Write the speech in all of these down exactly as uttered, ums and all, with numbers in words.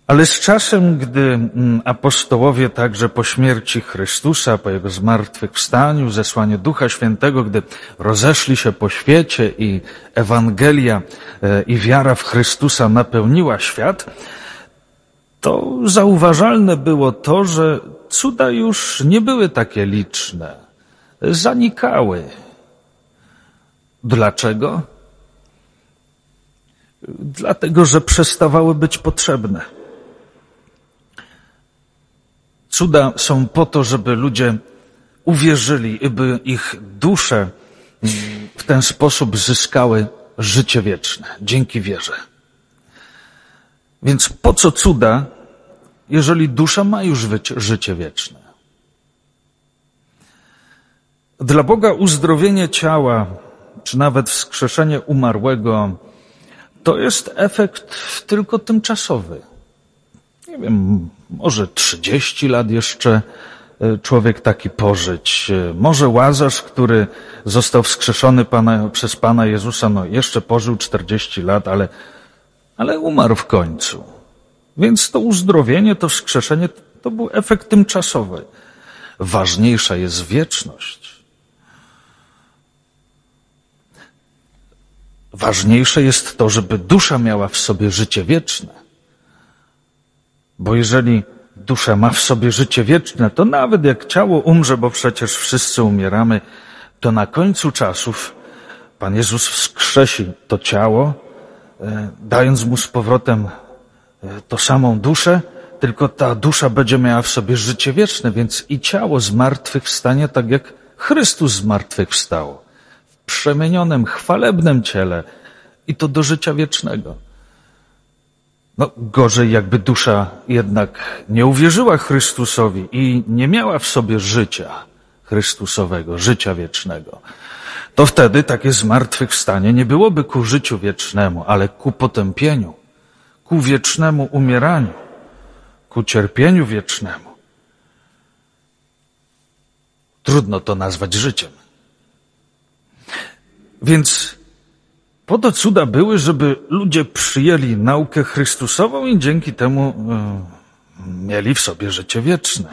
Ale z czasem, gdy apostołowie także po śmierci Chrystusa, po Jego zmartwychwstaniu, zesłaniu Ducha Świętego, gdy rozeszli się po świecie i Ewangelia i wiara w Chrystusa napełniła świat, to zauważalne było to, że cuda już nie były takie liczne. Zanikały. Dlaczego? Dlatego, że przestawały być potrzebne. Cuda są po to, żeby ludzie uwierzyli i by ich dusze w ten sposób zyskały życie wieczne, dzięki wierze. Więc po co cuda, jeżeli dusza ma już życie wieczne? Dla Boga uzdrowienie ciała, czy nawet wskrzeszenie umarłego, to jest efekt tylko tymczasowy. Nie wiem, może trzydzieści lat jeszcze człowiek taki pożyć. Może Łazarz, który został wskrzeszony Pana, przez Pana Jezusa, no jeszcze pożył czterdzieści lat, ale, ale umarł w końcu. Więc to uzdrowienie, to wskrzeszenie, to był efekt tymczasowy. Ważniejsza jest wieczność. Ważniejsze jest to, żeby dusza miała w sobie życie wieczne. Bo jeżeli dusza ma w sobie życie wieczne, to nawet jak ciało umrze, bo przecież wszyscy umieramy, to na końcu czasów Pan Jezus wskrzesi to ciało, dając mu z powrotem tą samą duszę, tylko ta dusza będzie miała w sobie życie wieczne, więc i ciało zmartwychwstanie tak jak Chrystus zmartwychwstał. W przemienionym, chwalebnym ciele i to do życia wiecznego. No, gorzej jakby dusza jednak nie uwierzyła Chrystusowi i nie miała w sobie życia Chrystusowego, życia wiecznego. To wtedy takie zmartwychwstanie nie byłoby ku życiu wiecznemu, ale ku potępieniu, ku wiecznemu umieraniu, ku cierpieniu wiecznemu. Trudno to nazwać życiem. Więc po to cuda były, żeby ludzie przyjęli naukę Chrystusową i dzięki temu y, mieli w sobie życie wieczne.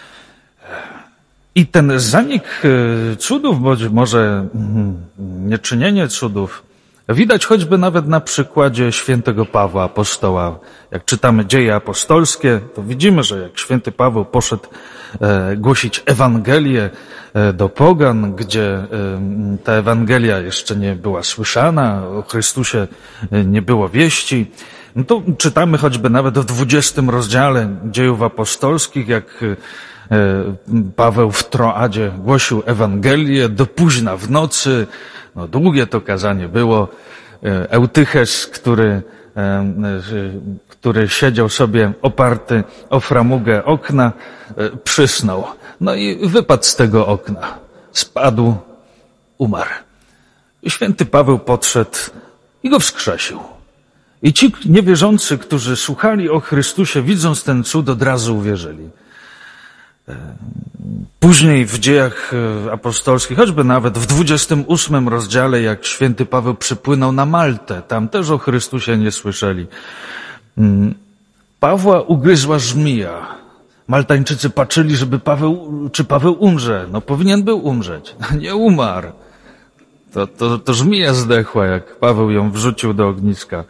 I ten zanik y, cudów, bądź może y, nieczynienie cudów, widać choćby nawet na przykładzie świętego Pawła Apostoła. Jak czytamy Dzieje Apostolskie, to widzimy, że jak święty Paweł poszedł e, głosić Ewangelię e, do pogan, gdzie e, ta Ewangelia jeszcze nie była słyszana, o Chrystusie e, nie było wieści, no to czytamy choćby nawet w dwudziestym rozdziale Dziejów Apostolskich, jak e, Paweł w Troadzie głosił Ewangelię do późna w nocy. No, długie to kazanie było. Eutyches, który, który siedział sobie oparty o framugę okna, przysnął. No i wypadł z tego okna. Spadł, umarł. Święty Paweł podszedł i go wskrzesił. I ci niewierzący, którzy słuchali o Chrystusie, widząc ten cud, od razu uwierzyli. Później w Dziejach Apostolskich, choćby nawet w dwudziestym ósmym rozdziale, jak święty Paweł przypłynął na Maltę, tam też o Chrystusie nie słyszeli. Pawła ugryzła żmija. Maltańczycy patrzyli, żeby Paweł, czy Paweł umrze. No powinien był umrzeć. Nie umarł. To, to, to żmija zdechła, jak Paweł ją wrzucił do ogniska.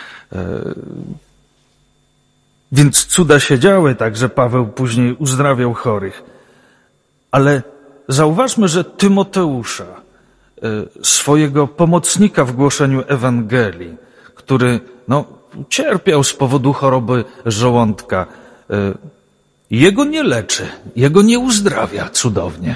Więc cuda się działy, tak, że Paweł później uzdrawiał chorych. Ale zauważmy, że Tymoteusza, swojego pomocnika w głoszeniu Ewangelii, który no, cierpiał z powodu choroby żołądka, jego nie leczy, jego nie uzdrawia cudownie.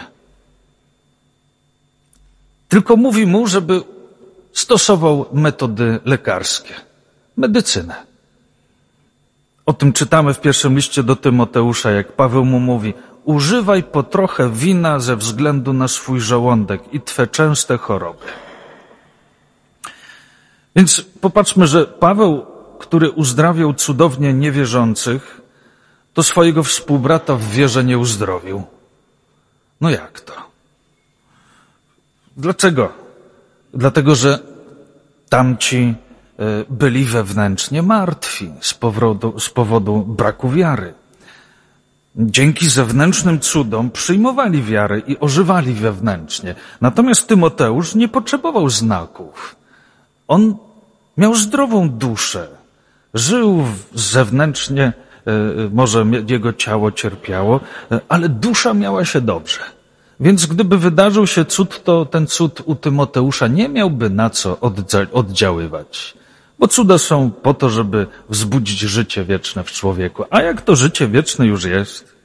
Tylko mówi mu, żeby stosował metody lekarskie, medycynę. O tym czytamy w pierwszym liście do Tymoteusza, jak Paweł mu mówi: używaj po trochę wina ze względu na swój żołądek i twe częste choroby. Więc popatrzmy, że Paweł, który uzdrawiał cudownie niewierzących, to swojego współbrata w wierze nie uzdrowił. No jak to? Dlaczego? Dlatego, że tamci byli wewnętrznie martwi z powodu, z powodu braku wiary. Dzięki zewnętrznym cudom przyjmowali wiarę i ożywali wewnętrznie. Natomiast Tymoteusz nie potrzebował znaków. On miał zdrową duszę. Żył zewnętrznie, może jego ciało cierpiało, ale dusza miała się dobrze. Więc gdyby wydarzył się cud, to ten cud u Tymoteusza nie miałby na co oddziaływać. Bo cuda są po to, żeby wzbudzić życie wieczne w człowieku. A jak to życie wieczne już jest?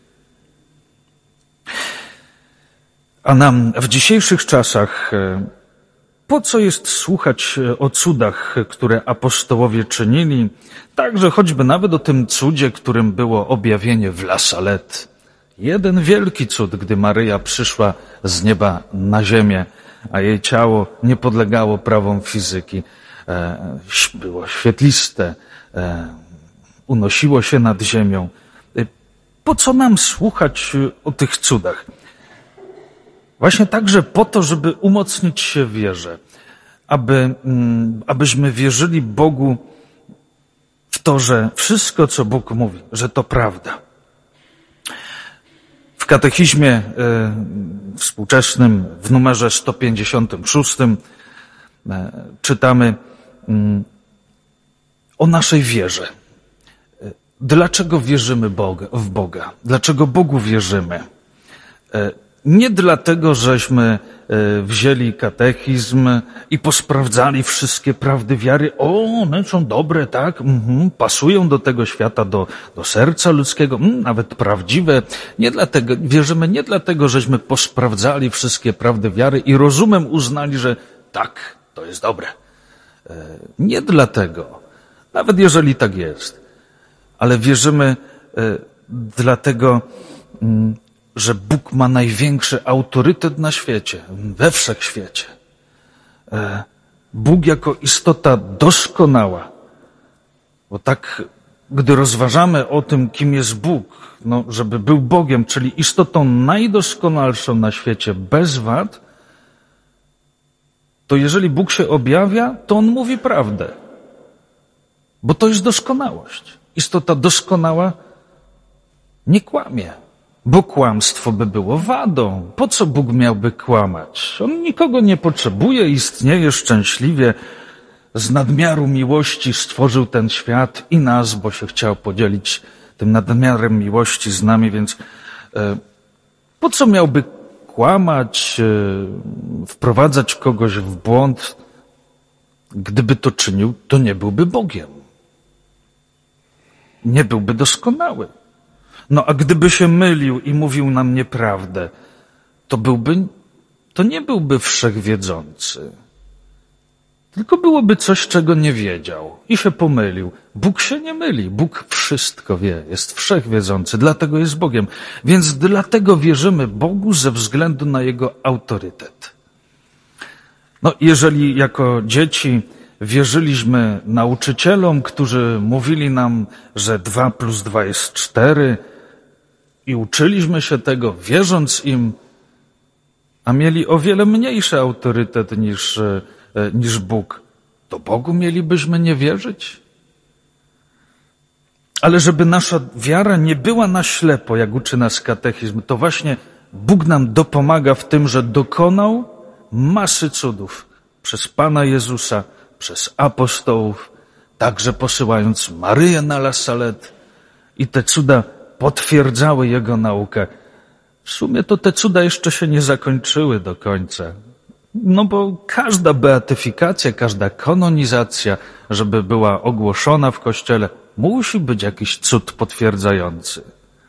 A nam w dzisiejszych czasach po co jest słuchać o cudach, które apostołowie czynili? Także choćby nawet o tym cudzie, którym było objawienie w La Salette. Jeden wielki cud, gdy Maryja przyszła z nieba na ziemię, a jej ciało nie podlegało prawom fizyki. Było świetliste, unosiło się nad ziemią. Po co nam słuchać o tych cudach? Właśnie także po to, żeby umocnić się w wierze, aby, abyśmy wierzyli Bogu w to, że wszystko, co Bóg mówi, że to prawda. W katechizmie y, współczesnym w numerze sto pięćdziesiątym szóstym y, czytamy y, o naszej wierze. Y, dlaczego wierzymy Boga, w Boga? Dlaczego Bogu wierzymy? Y, Nie dlatego, żeśmy wzięli katechizm i posprawdzali wszystkie prawdy wiary. O, one są dobre, tak? Mhm, pasują do tego świata, do, do serca ludzkiego, mhm, nawet prawdziwe. Nie dlatego, wierzymy nie dlatego, żeśmy posprawdzali wszystkie prawdy wiary i rozumem uznali, że tak, to jest dobre. Nie dlatego, nawet jeżeli tak jest, ale wierzymy dlatego, że Bóg ma największy autorytet na świecie, we wszechświecie. Bóg jako istota doskonała. Bo tak, gdy rozważamy o tym, kim jest Bóg, no, żeby był Bogiem, czyli istotą najdoskonalszą na świecie, bez wad, to jeżeli Bóg się objawia, to On mówi prawdę. Bo to jest doskonałość. Istota doskonała nie kłamie. Bo kłamstwo by było wadą. Po co Bóg miałby kłamać? On nikogo nie potrzebuje, istnieje szczęśliwie. Z nadmiaru miłości stworzył ten świat i nas, bo się chciał podzielić tym nadmiarem miłości z nami, więc e, po co miałby kłamać, e, wprowadzać kogoś w błąd? Gdyby to czynił, to nie byłby Bogiem. Nie byłby doskonały. No a gdyby się mylił i mówił nam nieprawdę, to byłby, to nie byłby wszechwiedzący. Tylko byłoby coś, czego nie wiedział i się pomylił. Bóg się nie myli, Bóg wszystko wie, jest wszechwiedzący, dlatego jest Bogiem. Więc dlatego wierzymy Bogu ze względu na Jego autorytet. No jeżeli jako dzieci wierzyliśmy nauczycielom, którzy mówili nam, że dwa plus dwa jest cztery, i uczyliśmy się tego, wierząc im, a mieli o wiele mniejszy autorytet niż, niż Bóg, to Bogu mielibyśmy nie wierzyć? Ale żeby nasza wiara nie była na ślepo, jak uczy nas katechizm, to właśnie Bóg nam dopomaga w tym, że dokonał masy cudów przez Pana Jezusa, przez apostołów, także posyłając Maryję na La Salette, i te cuda potwierdzały Jego naukę. W sumie to te cuda jeszcze się nie zakończyły do końca. No bo każda beatyfikacja, każda kanonizacja, żeby była ogłoszona w Kościele, musi być jakiś cud potwierdzający.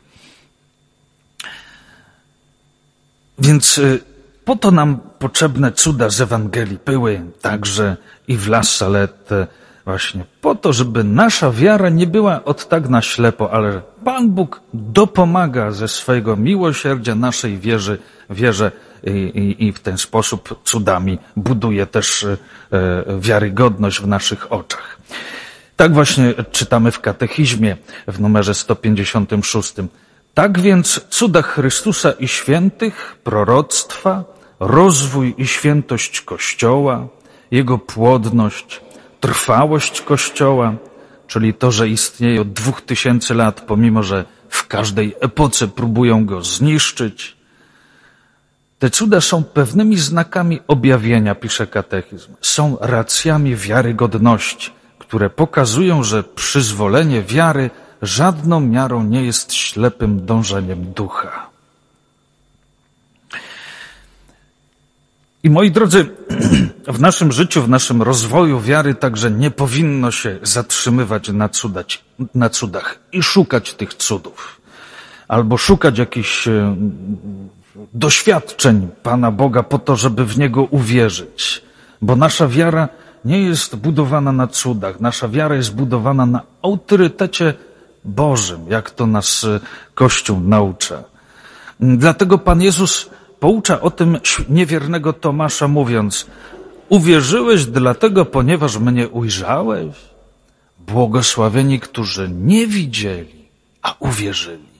Więc po to nam potrzebne cuda z Ewangelii były także i w La Salette, właśnie po to, żeby nasza wiara nie była od tak na ślepo, ale Pan Bóg dopomaga ze swojego miłosierdzia naszej wierze, wierze i, i, i w ten sposób cudami buduje też e, wiarygodność w naszych oczach. Tak właśnie czytamy w katechizmie w numerze sto pięćdziesiątym szóstym. Tak więc cuda Chrystusa i świętych, proroctwa, rozwój i świętość Kościoła, Jego płodność, trwałość Kościoła, czyli to, że istnieje od dwóch tysięcy lat, pomimo że w każdej epoce próbują go zniszczyć. Te cuda są pewnymi znakami objawienia, pisze katechizm. Są racjami wiarygodności, które pokazują, że przyzwolenie wiary żadną miarą nie jest ślepym dążeniem ducha. I moi drodzy, w naszym życiu, w naszym rozwoju wiary także nie powinno się zatrzymywać na, cudać, na cudach i szukać tych cudów. Albo szukać jakichś doświadczeń Pana Boga po to, żeby w Niego uwierzyć. Bo nasza wiara nie jest budowana na cudach. Nasza wiara jest budowana na autorytecie Bożym, jak to nas Kościół naucza. Dlatego Pan Jezus poucza o tym niewiernego Tomasza, mówiąc: uwierzyłeś dlatego, ponieważ mnie ujrzałeś? Błogosławieni, którzy nie widzieli, a uwierzyli.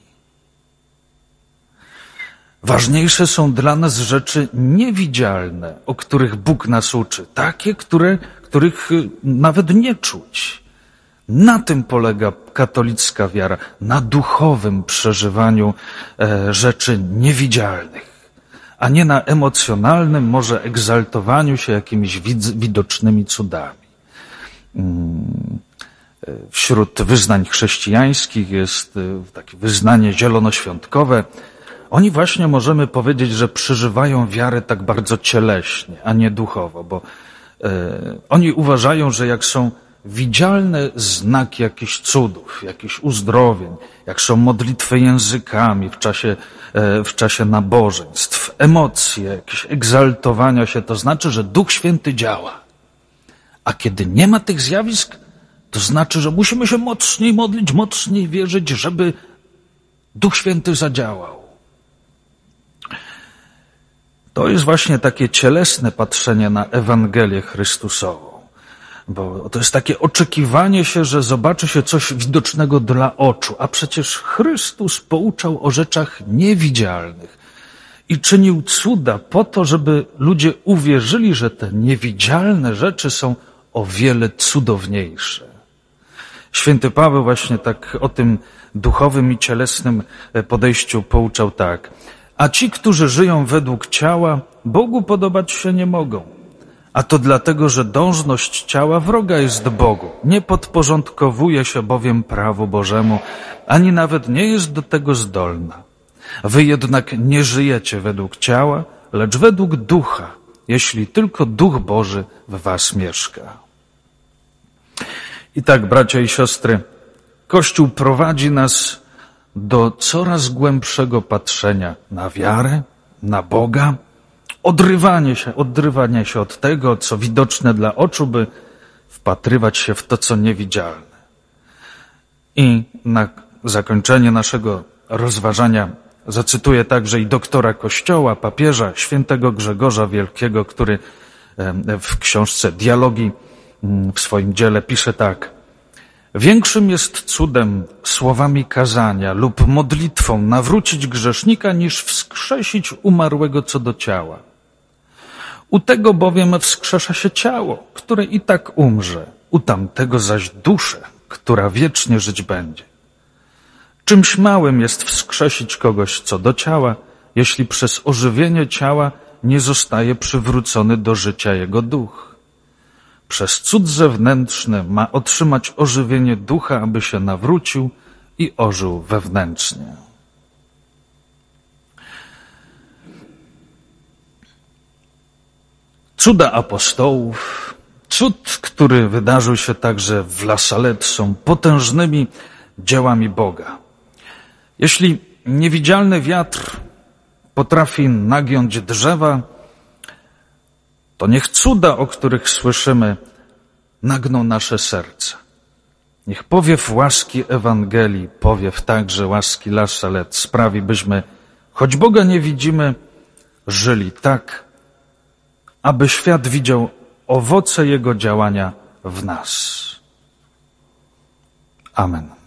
Ważniejsze są dla nas rzeczy niewidzialne, o których Bóg nas uczy. Takie, które, których nawet nie czuć. Na tym polega katolicka wiara, na duchowym przeżywaniu e, rzeczy niewidzialnych, a nie na emocjonalnym, może egzaltowaniu się jakimiś widz, widocznymi cudami. Wśród wyznań chrześcijańskich jest takie wyznanie zielonoświątkowe. Oni właśnie, możemy powiedzieć, że przeżywają wiarę tak bardzo cieleśnie, a nie duchowo, bo e, oni uważają, że jak są widzialne znaki jakichś cudów, jakichś uzdrowień, jak są modlitwy językami w czasie, e, w czasie nabożeństw, emocje, jakieś egzaltowania się, to znaczy, że Duch Święty działa. A kiedy nie ma tych zjawisk, to znaczy, że musimy się mocniej modlić, mocniej wierzyć, żeby Duch Święty zadziałał. To jest właśnie takie cielesne patrzenie na Ewangelię Chrystusową. Bo to jest takie oczekiwanie się, że zobaczy się coś widocznego dla oczu, a przecież Chrystus pouczał o rzeczach niewidzialnych i czynił cuda po to, żeby ludzie uwierzyli, że te niewidzialne rzeczy są o wiele cudowniejsze. Święty Paweł właśnie tak o tym duchowym i cielesnym podejściu pouczał tak: a ci, którzy żyją według ciała, Bogu podobać się nie mogą. A to dlatego, że dążność ciała wroga jest Bogu. Nie podporządkowuje się bowiem prawu Bożemu, ani nawet nie jest do tego zdolna. Wy jednak nie żyjecie według ciała, lecz według ducha, jeśli tylko Duch Boży w was mieszka. I tak, bracia i siostry, Kościół prowadzi nas do coraz głębszego patrzenia na wiarę, na Boga, odrywanie się, odrywanie się od tego, co widoczne dla oczu, by wpatrywać się w to, co niewidzialne. I na zakończenie naszego rozważania zacytuję także i doktora Kościoła, papieża świętego Grzegorza Wielkiego, który w książce Dialogi w swoim dziele pisze tak: większym jest cudem słowami kazania lub modlitwą nawrócić grzesznika, niż wskrzesić umarłego co do ciała. U tego bowiem wskrzesza się ciało, które i tak umrze, u tamtego zaś duszę, która wiecznie żyć będzie. Czymś małym jest wskrzesić kogoś co do ciała, jeśli przez ożywienie ciała nie zostaje przywrócony do życia jego duch. Przez cud zewnętrzny ma otrzymać ożywienie ducha, aby się nawrócił i ożył wewnętrznie. Cuda apostołów, cud, który wydarzył się także w La Salette, są potężnymi dziełami Boga. Jeśli niewidzialny wiatr potrafi nagiąć drzewa, to niech cuda, o których słyszymy, nagną nasze serca. Niech powiew łaski Ewangelii, powiew także łaski La Salette sprawi, byśmy, choć Boga nie widzimy, żyli tak, aby świat widział owoce Jego działania w nas. Amen.